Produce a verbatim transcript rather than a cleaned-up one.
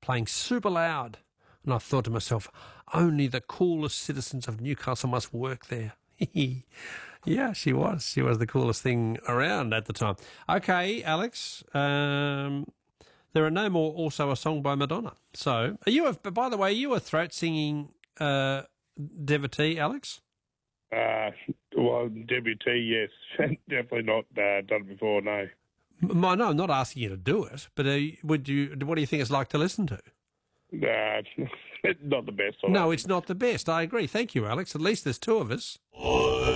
playing super loud. And I thought to myself, only the coolest citizens of Newcastle must work there. Yeah, she was. She was the coolest thing around at the time. Okay, Alex, um, there are no more Also a Song by Madonna. So, are you, a, by the way, are you a throat singing uh, devotee, Alex? Uh, well, W T, yes. Definitely not uh, done before, no. M- No, I'm not asking you to do it, but uh, would you? What do you think it's like to listen to? Uh, not the best. No, it's not the best. I agree. Thank you, Alex. At least there's two of us.